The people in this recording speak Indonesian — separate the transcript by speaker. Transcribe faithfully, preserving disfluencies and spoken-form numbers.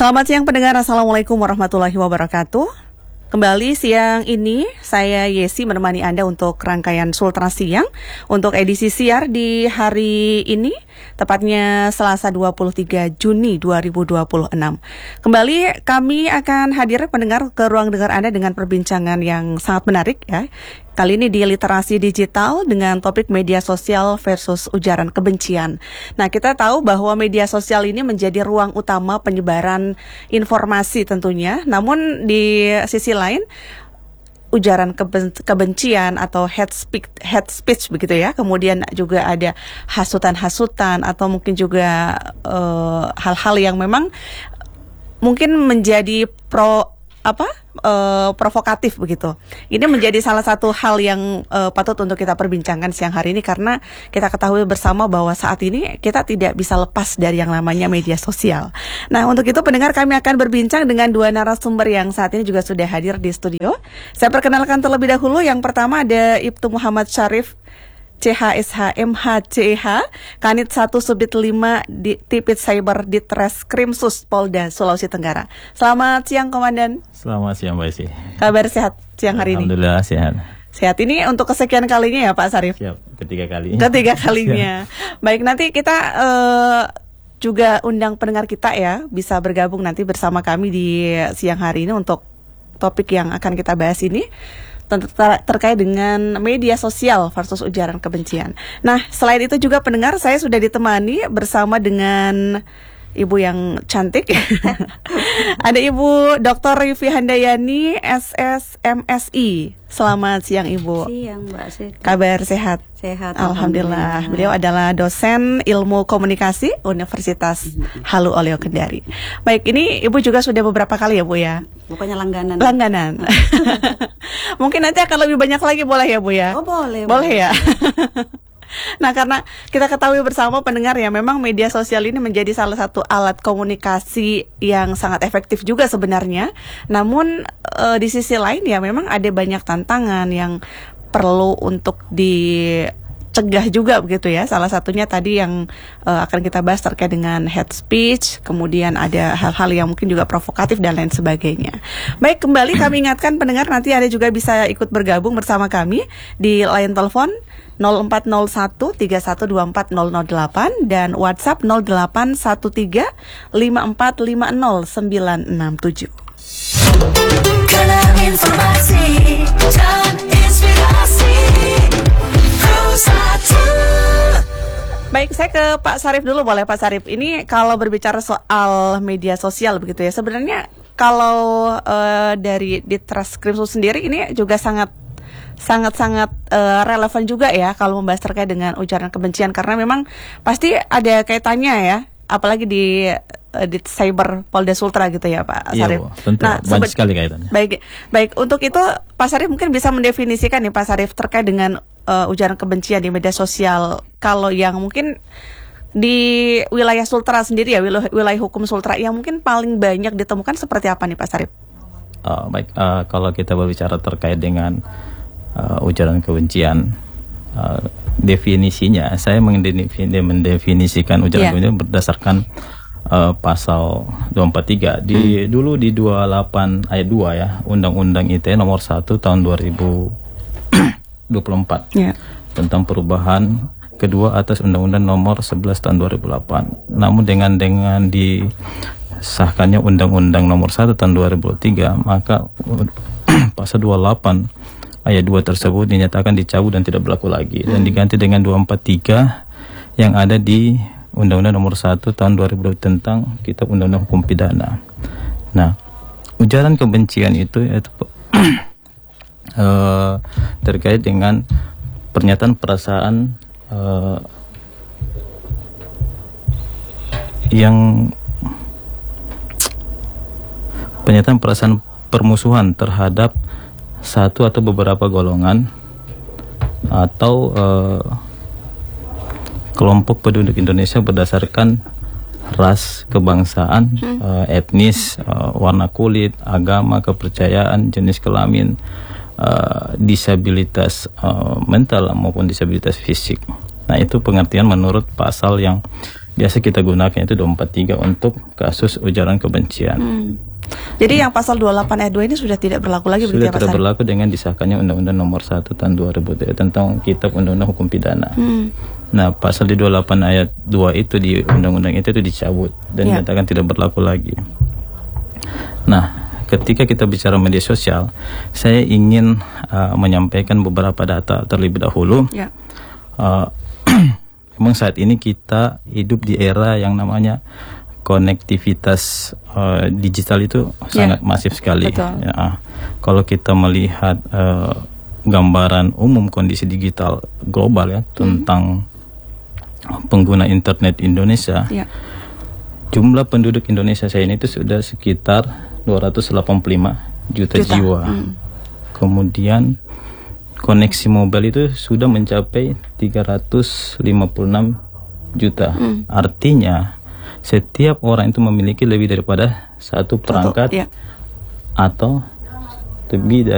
Speaker 1: Selamat siang pendengar, Assalamualaikum warahmatullahi wabarakatuh. Kembali siang ini saya Yesi menemani Anda untuk rangkaian Sultra Siang untuk edisi siar di hari ini, tepatnya Selasa dua puluh tiga Juni dua ribu dua puluh enam. Kembali kami akan hadir pendengar ke ruang dengar Anda dengan perbincangan yang sangat menarik ya. Kali ini di literasi digital dengan topik media sosial versus ujaran kebencian. Nah, kita tahu bahwa media sosial ini menjadi ruang utama penyebaran informasi tentunya. Namun di sisi lain, ujaran keben- kebencian atau hate speech, hate speech begitu ya. Kemudian juga ada hasutan-hasutan atau mungkin juga uh, hal-hal yang memang mungkin menjadi pro apa uh, provokatif begitu. Ini menjadi salah satu hal yang uh, patut untuk kita perbincangkan siang hari ini, karena kita ketahui bersama bahwa saat ini kita tidak bisa lepas dari yang namanya media sosial. Nah, untuk itu pendengar, kami akan berbincang dengan dua narasumber yang saat ini juga sudah hadir di studio. Saya perkenalkan terlebih dahulu. Yang pertama ada Ibtu Muhammad Syarif C H S H M H C H, Kanit satu Subdit lima di Tipit Cyber Ditreskrimsus Polda Sulawesi Tenggara. Selamat siang Komandan.
Speaker 2: Selamat siang Mbak Isi.
Speaker 1: Kabar sehat siang hari ini?
Speaker 2: Alhamdulillah sehat.
Speaker 1: Sehat ini untuk kesekian kalinya ya Pak Syarif?
Speaker 2: Siap, ketiga kalinya.
Speaker 1: Ketiga kalinya. Baik, nanti kita uh, juga undang pendengar kita ya, bisa bergabung nanti bersama kami di siang hari ini untuk topik yang akan kita bahas ini, Ter- terkait dengan media sosial versus ujaran kebencian. Nah, selain itu juga pendengar, saya sudah ditemani bersama dengan ibu yang cantik. Ada Ibu Doktor Rivi Handayani, S S M S I. Selamat siang Ibu.
Speaker 3: Siang Mbak Siti.
Speaker 1: Kabar sehat?
Speaker 3: Sehat.
Speaker 1: Alhamdulillah. Beliau adalah dosen ilmu komunikasi Universitas Halu Oleo Kendari. Baik, ini Ibu juga sudah beberapa kali ya Bu ya?
Speaker 3: Pokoknya langganan.
Speaker 1: Langganan. Mungkin nanti akan lebih banyak lagi, boleh ya Bu ya?
Speaker 3: Oh boleh.
Speaker 1: Boleh ya. Nah, karena kita ketahui bersama pendengar ya, memang media sosial ini menjadi salah satu alat komunikasi yang sangat efektif juga sebenarnya. Namun e, di sisi lain ya, memang ada banyak tantangan yang perlu untuk dicegah juga begitu ya. Salah satunya tadi yang e, akan kita bahas terkait dengan hate speech, kemudian ada hal-hal yang mungkin juga provokatif dan lain sebagainya. Baik, kembali kami ingatkan pendengar, nanti Anda juga bisa ikut bergabung bersama kami di line telepon nol empat nol satu tiga satu dua empat nol nol delapan dan WhatsApp nol delapan satu tiga lima empat lima nol sembilan enam tujuh.
Speaker 4: Karena informasi dan inspirasi satu.
Speaker 1: Baik, saya ke Pak Syarif dulu, boleh Pak Syarif? Ini kalau berbicara soal media sosial begitu ya, sebenarnya kalau uh, dari Ditreskrimsus sendiri ini juga sangat sangat-sangat uh, relevan juga ya kalau membahas terkait dengan ujaran kebencian, karena memang pasti ada kaitannya ya, apalagi di uh, di cyber Polda Sultra gitu ya Pak Syarif.
Speaker 2: Iya, tentu
Speaker 1: nah,
Speaker 2: banyak
Speaker 1: sebe-
Speaker 2: sekali kaitannya.
Speaker 1: Baik, baik untuk itu Pak Syarif mungkin bisa mendefinisikan nih Pak Syarif terkait dengan uh, ujaran kebencian di media sosial, kalau yang mungkin di wilayah Sultra sendiri ya, wilayah, wilayah hukum Sultra yang mungkin paling banyak ditemukan seperti apa nih Pak Syarif?
Speaker 2: Uh, baik, uh, kalau kita berbicara terkait dengan Uh, ujaran kebencian, uh, definisinya saya mendefinisikan ujaran yeah. kebencian berdasarkan uh, pasal dua empat tiga di hmm. dulu di dua puluh delapan ayat dua ya, Undang-Undang I T E nomor satu tahun dua ribu dua puluh empat yeah. tentang perubahan kedua atas Undang-Undang nomor sebelas tahun dua ribu delapan. Namun dengan dengan disahkannya Undang-Undang nomor satu tahun dua ribu tiga, maka pasal dua puluh delapan ayat dua tersebut dinyatakan dicabut dan tidak berlaku lagi, dan diganti dengan dua empat tiga yang ada di Undang-Undang nomor satu tahun dua ribu tentang Kitab Undang-Undang Hukum Pidana. Nah, ujaran kebencian itu yaitu uh, terkait dengan pernyataan perasaan uh, yang pernyataan perasaan permusuhan terhadap satu atau beberapa golongan atau uh, kelompok penduduk Indonesia berdasarkan ras, kebangsaan, hmm. uh, etnis, uh, warna kulit, agama, kepercayaan, jenis kelamin, uh, disabilitas uh, mental maupun disabilitas fisik. Nah, itu pengertian menurut pasal yang biasa kita gunakan itu dua empat tiga untuk kasus ujaran kebencian.
Speaker 1: Hmm. Jadi yang pasal dua puluh delapan ayat dua ini sudah tidak berlaku lagi begitu
Speaker 2: Sudah
Speaker 1: ya Pak
Speaker 2: tidak
Speaker 1: Sari?
Speaker 2: berlaku dengan disahkannya Undang-Undang Nomor satu Tahun dua ribu tiga tentang Kitab Undang-Undang Hukum Pidana.
Speaker 1: Hmm.
Speaker 2: Nah, pasal di dua puluh delapan ayat dua itu di undang-undang itu itu dicabut dan
Speaker 1: Ya.
Speaker 2: dikatakan tidak berlaku lagi. Nah, ketika kita bicara media sosial, saya ingin uh, menyampaikan beberapa data terlebih dahulu.
Speaker 1: Ya.
Speaker 2: Uh, Memang saat ini kita hidup di era yang namanya konektivitas uh, digital itu
Speaker 1: Ya.
Speaker 2: sangat masif sekali.
Speaker 1: Betul.
Speaker 2: Ya, uh, kalau kita melihat uh, gambaran umum kondisi digital global ya
Speaker 1: Hmm.
Speaker 2: tentang pengguna internet Indonesia,
Speaker 1: Ya.
Speaker 2: jumlah penduduk Indonesia saya ini itu sudah sekitar dua ratus delapan puluh lima juta,
Speaker 1: Juta.
Speaker 2: jiwa.
Speaker 1: Hmm.
Speaker 2: Kemudian koneksi mobile itu sudah mencapai tiga ratus lima puluh enam juta.
Speaker 1: Hmm.
Speaker 2: Artinya setiap orang itu memiliki lebih daripada satu perangkat
Speaker 1: ya.
Speaker 2: atau lebih dari